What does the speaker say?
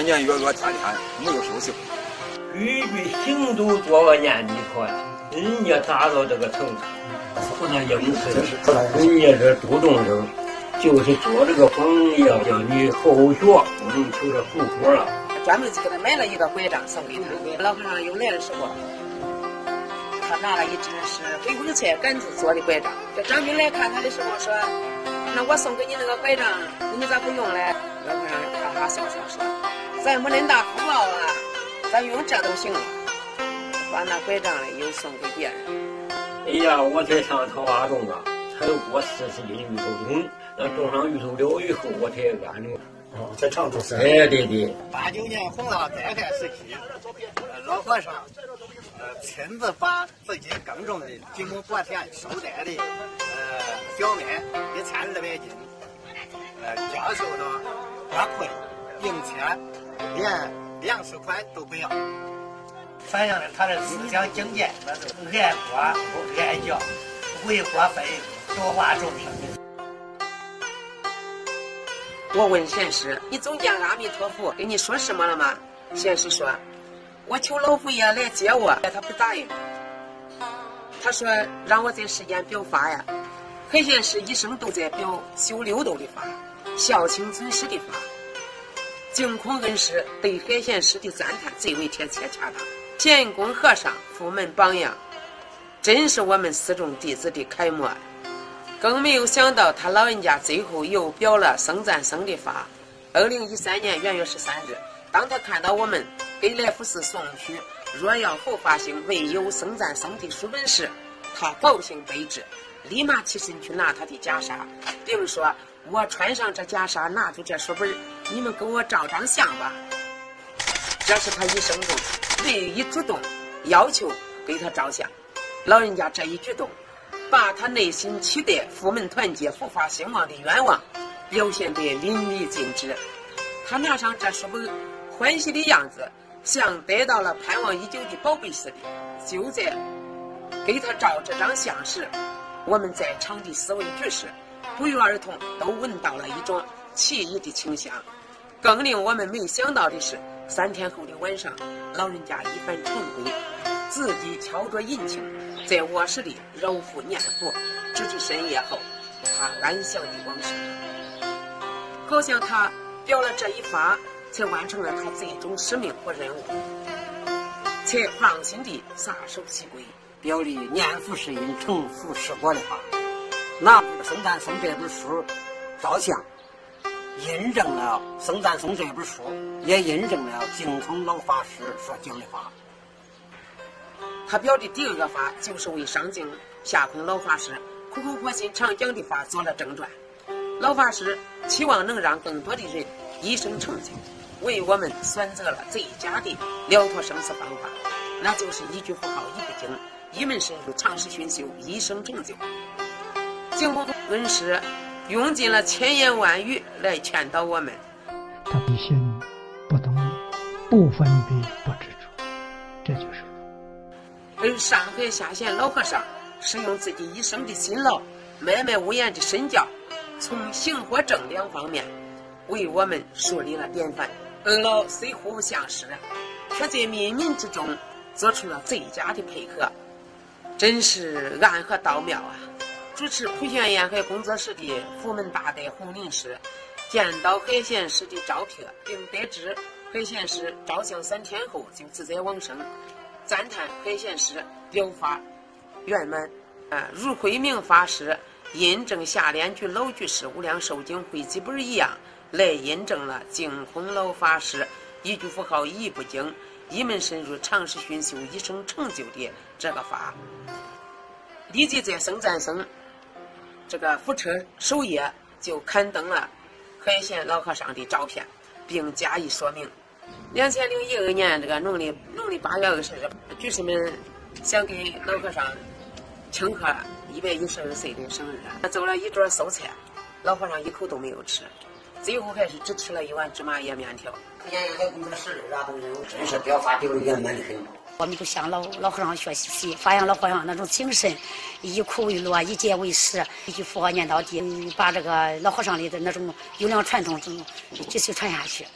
年月天天没有收息。 句句行都做个念力团，人家达到这个程度，不能应试，人家这注重生，就是做这个封要叫你后学不能求着后活了。 专门给他买了一个拐杖送给他。老和尚有来的时候，他拿了一只是黑红菜杆子做的拐杖。这张兵来看他的时候说：“那我送给你那个拐杖，你咋不用嘞？”老和尚哈哈笑笑说：“咱没恁大福报啊，咱用这都行了。”把那拐杖嘞又送给别人。 哎呀，我才上桃花洞啊，才过40斤芋头种，那种上芋头了以后，我才安住。 在常州山。 哎，对对。 89年洪涝灾害时期，老和尚亲自把自己耕种的几亩薄田收摘的小麦1200斤，交收到花困、营钱，连粮食款都不要，反映了他的思想境界，那是爱国不爱教，为国分多化众生。 我问贤师：“你总见阿弥陀佛跟你说什么了吗？”贤师说：“我求老佛爷来接我，他不答应。他说让我在世间表法呀。海贤师一生都在表修六道的法，孝亲尊师的法。净空恩师对海贤师的赞叹最为贴切恰当。贤公和尚佛门榜样，真是我们四众弟子的楷模。更没有想到他老人家最后又表了僧赞僧的法。2013年元月13日，当他看到我们给来福寺送去若要后发行未有僧赞僧的书本时，他高兴悲至，立马起身去拿他的袈裟，并说：“我穿上这袈裟，拿出这书本，你们给我照张相吧。”这是他一生中唯一主动要求给他照相。老人家这一举动，把他内心期待佛门团结、佛法兴旺的愿望表现得淋漓尽致。他拿上这书本，欢喜的样子像得到了盼望已久的宝贝似的。就在给他照这张相时，我们在场的四位居士不约而同都闻到了一种奇异的清香。更令我们没想到的是，3天后的晚上，老人家一番晨归，自己敲着银磬，在卧室里揉腹念佛，直至深夜后，他安详的往生。好像他表了这一法，才完成了他最终使命和任务，才放心地撒手西归， 表里念佛是因，成佛是果的话，拿僧赞僧这本书照相，印证了僧赞僧这本书，也印证了净空老法师所讲的话。 他表的第二个法，就是为上净下空老法师苦口婆心常讲的法做了正传。老法师期望能让更多的人一生成就，为我们选择了最佳的了脱生死方法，那就是一句佛号一不精，一门深入，长时熏修，一生成就。净空恩师用尽了千言万语来劝导我们。 他的心不动，不分别，不执着，这就是而上海下县老和尚使用自己一生的辛劳，脉脉无言的身教，从行和正两方面为我们树立了典范。二老虽互不相识，却在冥冥之中做出了最佳的配合，真是暗合道妙啊！主持普贤沿海工作室的佛门大德洪林师见到海贤师的照片，并得知海贤师照相3天后就自在往生，赞叹海贤师表法圆满，如慧明法师印证下联居老居士无量寿经汇集本一样，来印证了净空老法师一句佛号一不精，一门深入，长时熏修，一生成就的这个法。立即在僧赞僧这个福车首页就刊登了海贤老和尚的照片，并加以说明。2012年这个农历8月20日，居士们想给老和尚庆贺112岁的生日，做了一桌素菜，老和尚一口都没有吃，最后还是只吃了一碗芝麻叶面条。 沿海工作室啊，都是真是表法表圆满的很。 我们就向老和尚学习，发扬老和尚那种精神，以苦为乐，以戒为师，一句佛号念到底，把这个老和尚里的那种优良传统继续传下去。